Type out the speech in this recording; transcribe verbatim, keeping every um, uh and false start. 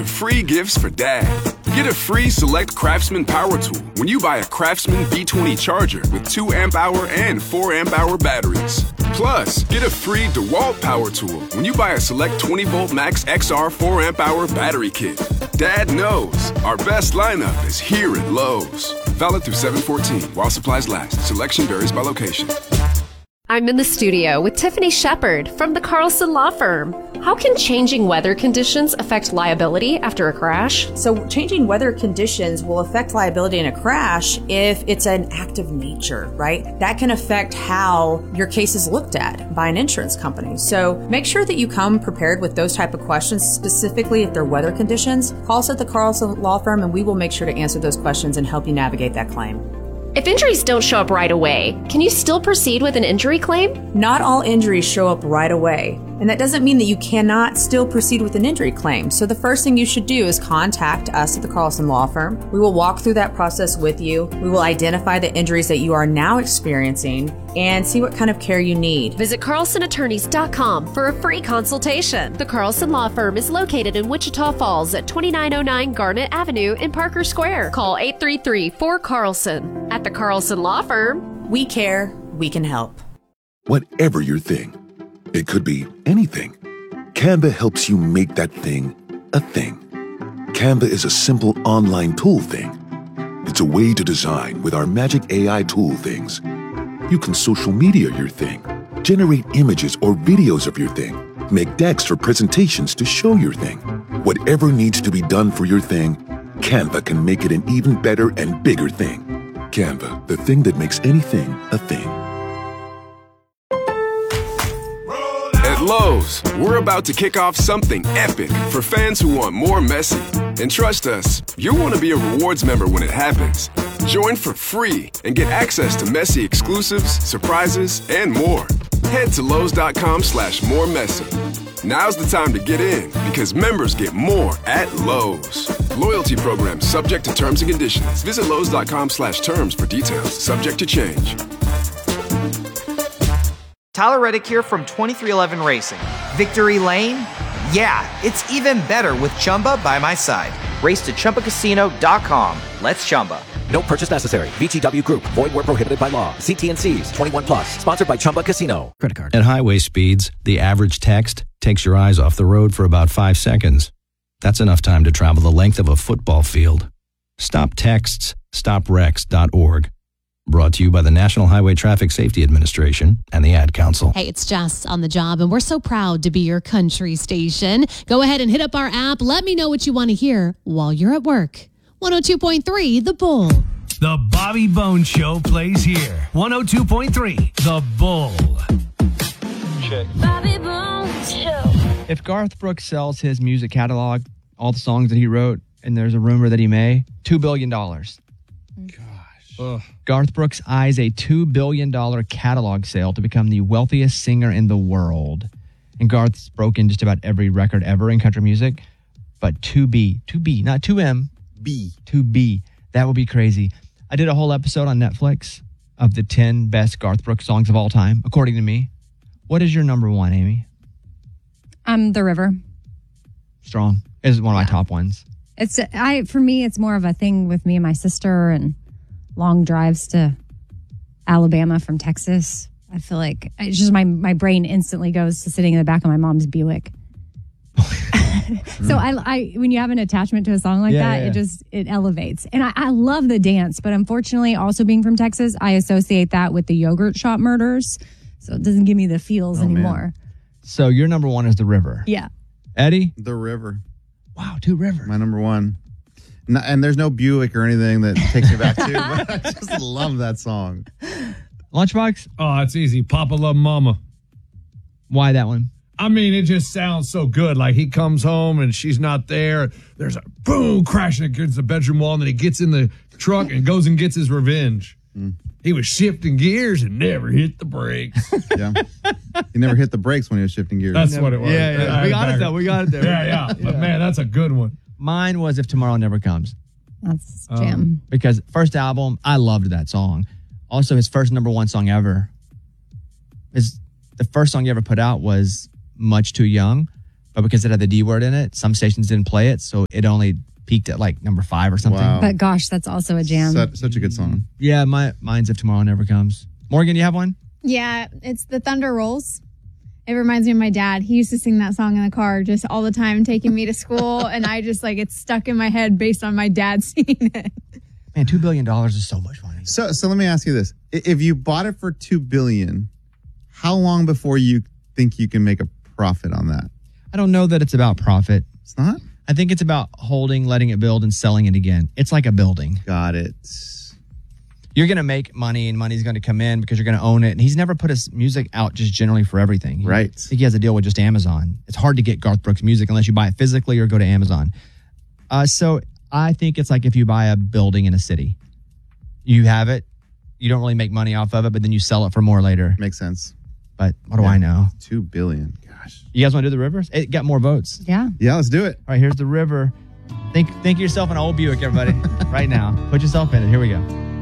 free gifts for Dad. Get a free Select Craftsman power tool when you buy a Craftsman B twenty charger with two amp hour and four amp hour batteries. Plus, get a free DeWalt power tool when you buy a Select twenty volt Max X R four amp hour battery kit. Dad knows our best lineup is here at Lowe's. Valid through seven fourteen while supplies last. Selection varies by location. I'm in the studio with Tiffany Shepard from the Carlson Law Firm. How can changing weather conditions affect liability after a crash? So changing weather conditions will affect liability in a crash if it's an act of nature, right? That can affect how your case is looked at by an insurance company. So make sure that you come prepared with those type of questions, specifically if they're weather conditions. Call us at the Carlson Law Firm and we will make sure to answer those questions and help you navigate that claim. If injuries don't show up right away, can you still proceed with an injury claim? Not all injuries show up right away. And that doesn't mean that you cannot still proceed with an injury claim. So the first thing you should do is contact us at the Carlson Law Firm. We will walk through that process with you. We will identify the injuries that you are now experiencing and see what kind of care you need. Visit carlson attorneys dot com for a free consultation. The Carlson Law Firm is located in Wichita Falls at twenty-nine oh nine Garnet Avenue in Parker Square. Call eight three three, four, Carlson. At the Carlson Law Firm, we care, we can help. Whatever your thing, it could be anything. Canva helps you make that thing a thing. Canva is a simple online tool thing. It's a way to design with our magic A I tool things. You can social media your thing, generate images or videos of your thing, make decks for presentations to show your thing. Whatever needs to be done for your thing, Canva can make it an even better and bigger thing. Canva, the thing that makes anything a thing. At Lowe's, we're about to kick off something epic for fans who want more messy. And trust us, you'll want to be a rewards member when it happens. Join for free and get access to messy exclusives, surprises, and more. Head to Lowe's.com slash more messy. Now's the time to get in because members get more at Lowe's. Loyalty program subject to terms and conditions. Visit Lowe's.com slash terms for details. Subject to change. Tyler Reddick here from twenty-three eleven Racing. Victory Lane? Yeah, it's even better with Chumba by my side. Race to Chumba Casino dot com. Let's Chumba. No purchase necessary. V G W Group. Void where prohibited by law. See T and C's. twenty-one plus. Sponsored by Chumba Casino. Credit card. At highway speeds, the average text takes your eyes off the road for about five seconds. That's enough time to travel the length of a football field. Stop texts. stop wrecks dot org. Brought to you by the National Highway Traffic Safety Administration and the Ad Council. Hey, it's Jess on the job, and we're so proud to be your country station. Go ahead and hit up our app. Let me know what you want to hear while you're at work. one oh two point three The Bull. The Bobby Bones Show plays here. one oh two point three The Bull. Check. Bobby Bones Show. If Garth Brooks sells his music catalog, all the songs that he wrote, and there's a rumor that he may, two billion dollars. Gosh. Ugh. Garth Brooks eyes a two billion dollars catalog sale to become the wealthiest singer in the world. And Garth's broken just about every record ever in country music. But two B, two B, not two M, B. two B. That would be crazy. I did a whole episode on Netflix of the ten best Garth Brooks songs of all time, according to me. What is your number one, Amy? Um, The River. Strong. Is one of my top ones. It's I for me, it's more of a thing with me and my sister and long drives to Alabama from Texas. I feel like it's just my, my brain instantly goes to sitting in the back of my mom's Buick. So I, I, when you have an attachment to a song like Yeah, that, yeah, yeah. it just, it elevates. And I, I love the dance, but unfortunately also being from Texas, I associate that with the yogurt shop murders. So it doesn't give me the feels Oh, man. anymore. So your number one is The River. Yeah. Eddie? The River. Wow, Two River. My number one. No, and there's no Buick or anything that takes me back to, but I just love that song. Lunchbox? Oh, it's easy. Papa Love Mama. Why that one? I mean, it just sounds so good. Like he comes home and she's not there. There's a boom crashing against the bedroom wall, and then he gets in the truck and goes and gets his revenge. Mm. He was shifting gears and never hit the brakes. Yeah. He never hit the brakes when he was shifting gears. That's never. what it was. Yeah, yeah. We got it though. We got it there. Yeah, yeah. But Yeah. man, that's a good one. Mine was If Tomorrow Never Comes. That's Um, jam. because first album, I loved that song. Also, his first number one song ever. His the first song he ever put out was Much Too Young, but because it had the D word in it, some stations didn't play it, so it only peaked at like number five or something. Wow. But gosh, that's also a jam. Such, such a good song. Yeah, my mine's If Tomorrow Never Comes. Morgan, you have one? Yeah, it's The Thunder Rolls. It reminds me of my dad. He used to sing that song in the car just all the time, taking me to school. And I just like, it's stuck in my head based on my dad singing it. Man, two billion dollars is so much money. So, so let me ask you this: I- if you bought it for two billion dollars, how long before you think you can make a profit on that? I don't know that it's about profit. It's not? I think it's about holding, letting it build, and selling it again. It's like a building. Got it. You're going to make money, and money's going to come in because you're going to own it. And he's never put his music out just generally for everything. He, Right. I think he has a deal with just Amazon. It's hard to get Garth Brooks music unless you buy it physically or go to Amazon. Uh, so I think it's like if you buy a building in a city. You have it. You don't really make money off of it, but then you sell it for more later. Makes sense. But what do Yeah. I know? Two billion. Gosh. You guys want to do the rivers? It got more votes. Yeah. Yeah, let's do it. All right, here's the river. Think think of yourself an old Buick, everybody, right now. Put yourself in it. Here we go.